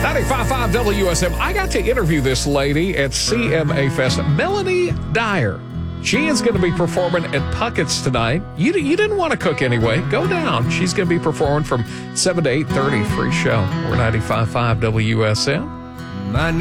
95.5 WSM. I got to interview this lady at CMA Fest, Melanie Dyer. She is going to be performing at Puckett's tonight. You didn't want to cook anyway. Go down. She's going to be performing from 7 to 8:30. Free show. We're 95.5 WSM. My